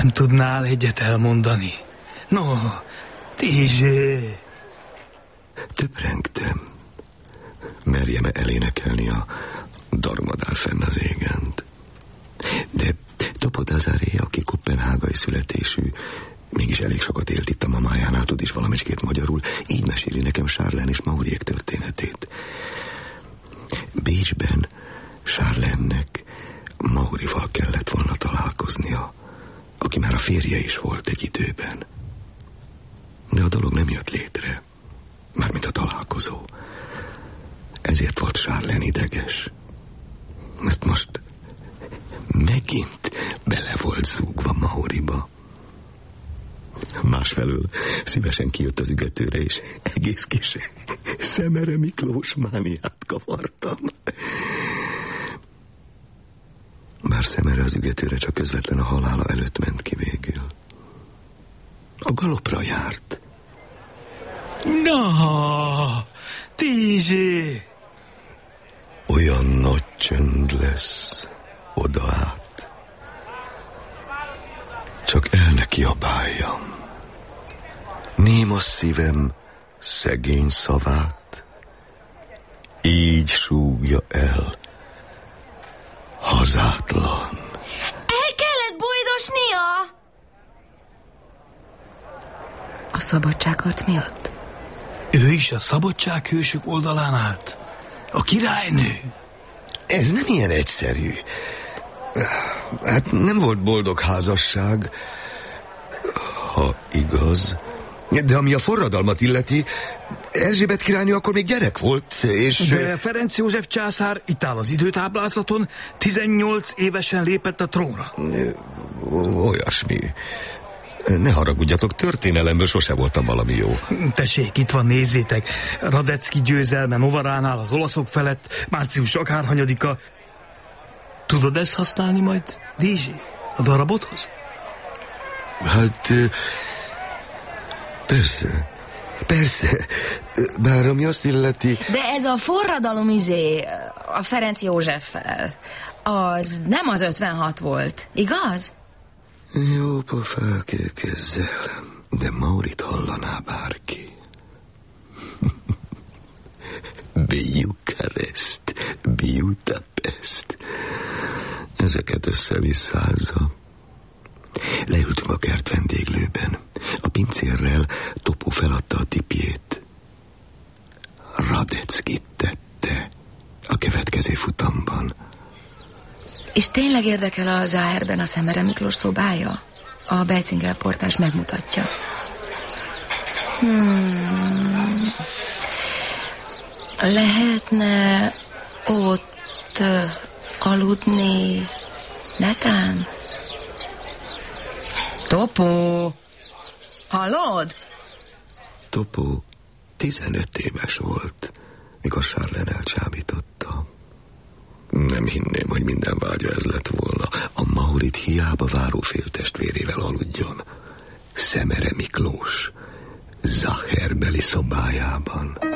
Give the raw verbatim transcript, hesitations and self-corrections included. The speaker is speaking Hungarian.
Nem tudnál egyet elmondani? No, Dizsé! Töprengtem. Merjem-e elénekelni a Darmadár fenn az égent? De Topodazaré, aki kopenhágai születésű, mégis elég sokat élt itt a mamájánál, tud is valamicskét magyarul, így meséli nekem Charlene és Mauriék történetét. Bécsben Charlene-nek Maurival kellett volna találkoznia, aki már a férje is volt egy időben. De a dolog nem jött létre, mármint a találkozó. Ezért volt Charlene ideges, mert most megint bele volt zúgva Mauriba. Másfelől szívesen kijött az ügetőre, és egész kis Szemere Miklós mániát kavartam. Bár Szemere az ügetőre csak közvetlen a halála előtt ment ki végül. A galopra járt. Na, Dizsé! Olyan nagy csönd lesz oda át. Csak el ne kiabáljam. Néma szívem szegény szavát, így súgja el hazátlan. El kellett bújdosnia! A szabadságharc miatt? Ő is a szabadsághősök oldalán állt. A királynő. Ez nem ilyen egyszerű. Hát nem volt boldog házasság, ha igaz. De ami a forradalmat illeti, Erzsébet királynő akkor még gyerek volt, és... De Ferenc József császár itt áll az időtáblázaton, tizennyolc évesen lépett a trónra. Olyasmi. Ne haragudjatok, történelemből sose voltam valami jó. Tessék, itt van, nézzétek. Radecki győzelme Novaránál az olaszok felett, március akárhanyadika. Tudod ezt használni majd, Dizsé, a darabodhoz? Hát... Persze. Persze. Bár ami azt illeti... De ez a forradalom izé, a Ferenc Józseffel, az nem az ötvenhat volt, igaz? Jó pofák ezzel, de Maurit hallaná bárki. Bukarest, Budapest. Ezeket összevisszázza. Leültünk a kert vendéglőben. A pincérrel Topó feladta a tipjét. Radecki tette a következő futamban. És tényleg érdekel a zá er-ben a Szemere Miklós szobája? A Bejcinger portás megmutatja. Hmm. Lehetne ott uh, aludni netán? Topó! Hallod? Topó tizenöt éves volt, mikor Charlene elcsábította. Nem hinném, hogy minden vágya ez lett volna. A Maurit hiába váró féltestvérével aludjon. Szemere Miklós Zacherbeli szobájában.